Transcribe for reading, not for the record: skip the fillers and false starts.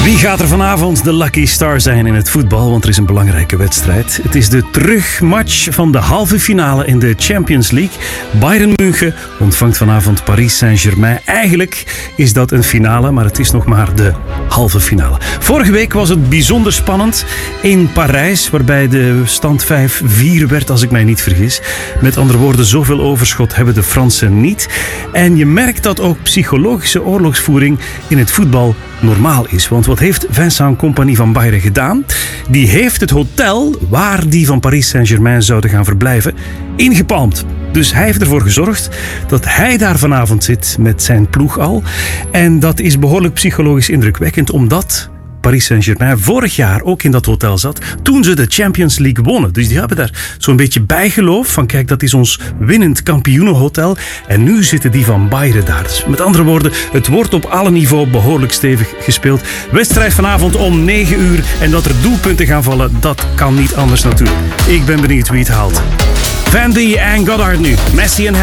Wie gaat er vanavond de lucky star zijn in het voetbal? Want er is een belangrijke wedstrijd. Het is de terugmatch van de halve finale in de Champions League. Bayern München ontvangt vanavond Paris Saint-Germain. Eigenlijk is dat een finale, maar het is nog maar de halve finale. Vorige week was het bijzonder spannend in Parijs, waarbij de stand 5-4 werd, als ik mij niet vergis. Met andere woorden, zoveel overschot hebben de Fransen niet. En je merkt dat ook psychologische oorlogsvoering in het voetbal normaal is. Want wat heeft Vincent Kompany van Bayern gedaan? Die heeft het hotel waar die van Paris Saint-Germain zouden gaan verblijven ingepalmd. Dus hij heeft ervoor gezorgd dat hij daar vanavond zit met zijn ploeg al. En dat is behoorlijk psychologisch indrukwekkend, omdat Paris Saint-Germain vorig jaar ook in dat hotel zat toen ze de Champions League wonnen. Dus die hebben daar zo'n beetje bijgeloof van kijk, dat is ons winnend kampioenenhotel. En nu zitten die van Bayern daar. Dus met andere woorden, het wordt op alle niveaus behoorlijk stevig gespeeld. Wedstrijd vanavond om 9 uur. En dat er doelpunten gaan vallen, dat kan niet anders natuurlijk. Ik ben benieuwd wie het haalt. Van D en Goddard nu. Messi en